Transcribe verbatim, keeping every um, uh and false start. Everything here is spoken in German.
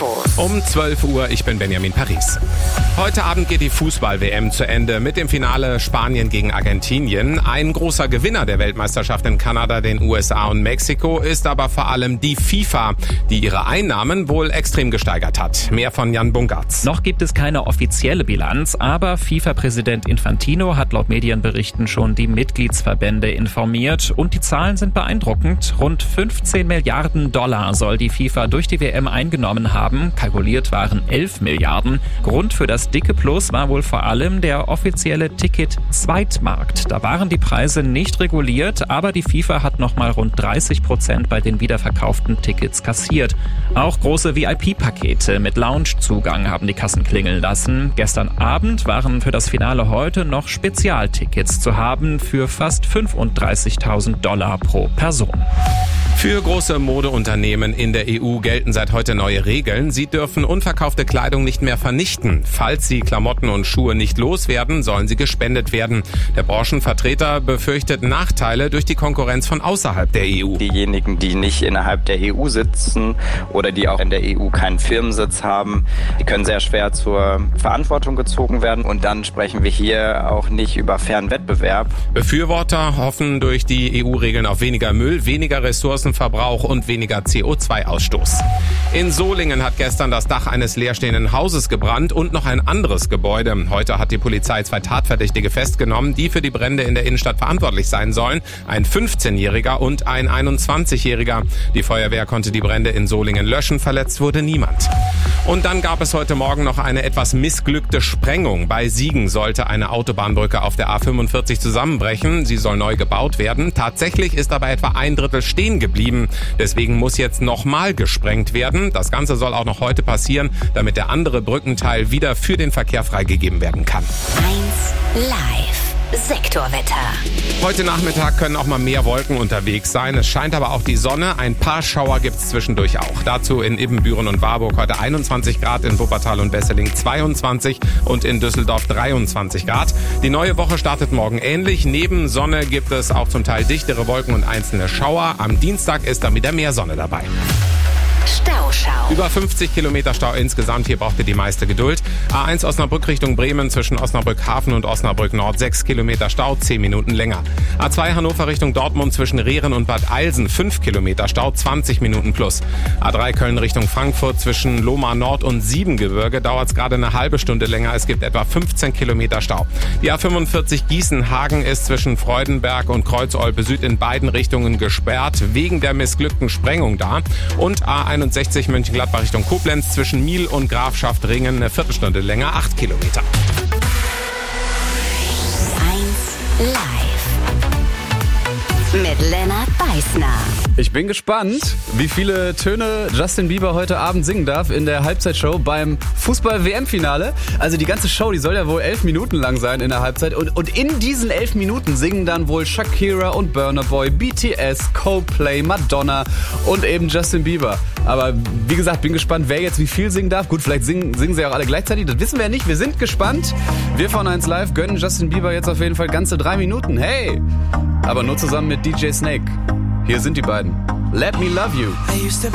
Infos. Um zwölf Uhr, ich bin Benjamin Paris. Heute Abend geht die Fußball-W M zu Ende mit dem Finale Spanien gegen Argentinien. Ein großer Gewinner der Weltmeisterschaft in Kanada, den U S A und Mexiko ist aber vor allem die FIFA, die ihre Einnahmen wohl extrem gesteigert hat. Mehr von Jan Bungartz. Noch gibt es keine offizielle Bilanz, aber FIFA-Präsident Infantino hat laut Medienberichten schon die Mitgliedsverbände informiert und die Zahlen sind beeindruckend. Rund fünfzehn Milliarden Dollar soll die FIFA durch die W M eingenommen haben. Kalkuliert waren elf Milliarden. Grund für das dicke Plus war wohl vor allem der offizielle Ticket-Zweitmarkt. Da waren die Preise nicht reguliert, aber die FIFA hat nochmal rund dreißig Prozent bei den wiederverkauften Tickets kassiert. Auch große V I P-Pakete mit Loungezugang haben die Kassen klingeln lassen. Gestern Abend waren für das Finale heute noch Spezialtickets zu haben für fast fünfunddreißigtausend Dollar pro Person. Für große Modeunternehmen in der E U gelten seit heute neue Regeln. Sie dürfen unverkaufte Kleidung nicht mehr vernichten. Falls sie Klamotten und Schuhe nicht loswerden, sollen sie gespendet werden. Der Branchenvertreter befürchtet Nachteile durch die Konkurrenz von außerhalb der E U. Diejenigen, die nicht innerhalb der E U sitzen oder die auch in der E U keinen Firmensitz haben, die können sehr schwer zur Verantwortung gezogen werden. Und dann sprechen wir hier auch nicht über fairen Wettbewerb. Befürworter hoffen durch die E U-Regeln auf weniger Müll, weniger Ressourcen Verbrauch und weniger C O zwei Ausstoß. In Solingen hat gestern das Dach eines leerstehenden Hauses gebrannt und noch ein anderes Gebäude. Heute hat die Polizei zwei Tatverdächtige festgenommen, die für die Brände in der Innenstadt verantwortlich sein sollen. Ein fünfzehnjähriger und ein einundzwanzigjähriger. Die Feuerwehr konnte die Brände in Solingen löschen, verletzt wurde niemand. Und dann gab es heute Morgen noch eine etwas missglückte Sprengung. Bei Siegen sollte eine Autobahnbrücke auf der A fünfundvierzig zusammenbrechen. Sie soll neu gebaut werden. Tatsächlich ist aber etwa ein Drittel stehen geblieben. Deswegen muss jetzt nochmal gesprengt werden. Das Ganze soll auch noch heute passieren, damit der andere Brückenteil wieder für den Verkehr freigegeben werden kann. eins Live. Sektorwetter. Heute Nachmittag können auch mal mehr Wolken unterwegs sein. Es scheint aber auch die Sonne. Ein paar Schauer gibt's zwischendurch auch. Dazu in Ibbenbüren und Warburg heute einundzwanzig Grad, in Wuppertal und Wesseling zweiundzwanzig und in Düsseldorf dreiundzwanzig Grad. Die neue Woche startet morgen ähnlich. Neben Sonne gibt es auch zum Teil dichtere Wolken und einzelne Schauer. Am Dienstag ist dann wieder mehr Sonne dabei. Stauschau. Über fünfzig Kilometer Stau insgesamt. Hier braucht ihr die meiste Geduld. A eins Osnabrück Richtung Bremen zwischen Osnabrück Hafen und Osnabrück Nord sechs Kilometer Stau, zehn Minuten länger. A zwei Hannover Richtung Dortmund zwischen Rehren und Bad Eilsen fünf Kilometer Stau, zwanzig Minuten plus. A drei Köln Richtung Frankfurt zwischen Lohmar Nord und Siebengebirge dauert es gerade eine halbe Stunde länger. Es gibt etwa fünfzehn Kilometer Stau. Die A fünfundvierzig Gießen-Hagen ist zwischen Freudenberg und Kreuz-Olpe Süd in beiden Richtungen gesperrt, wegen der missglückten Sprengung da. Und A einundsechzig Mönchengladbach Richtung Koblenz zwischen Miel und Grafschaft Ringen eine Viertelstunde länger, acht Kilometer. eins Live. Mit Lennart Beißner. Ich bin gespannt, wie viele Töne Justin Bieber heute Abend singen darf in der Halbzeitshow beim Fußball-W M-Finale. Also die ganze Show, die soll ja wohl elf Minuten lang sein in der Halbzeit. Und, und in diesen elf Minuten singen dann wohl Shakira und Burna Boy, B T S, Coldplay, Madonna und eben Justin Bieber. Aber wie gesagt, bin gespannt, wer jetzt wie viel singen darf. Gut, vielleicht singen, singen sie auch alle gleichzeitig, das wissen wir ja nicht. Wir sind gespannt. Wir von eins Live gönnen Justin Bieber jetzt auf jeden Fall ganze drei Minuten. Hey! Aber nur zusammen mit D J Snake. Hier sind die beiden. Let Me Love You.